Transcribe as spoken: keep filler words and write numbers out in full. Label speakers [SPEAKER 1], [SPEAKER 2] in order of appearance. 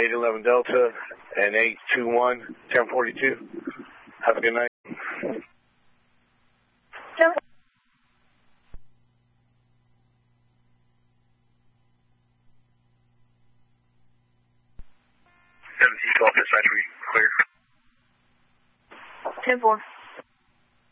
[SPEAKER 1] eight eleven Delta and eight two one, ten forty-two. Have a good night.
[SPEAKER 2] Delta.
[SPEAKER 1] seventeen Golf dispatch, we clear.
[SPEAKER 2] ten four.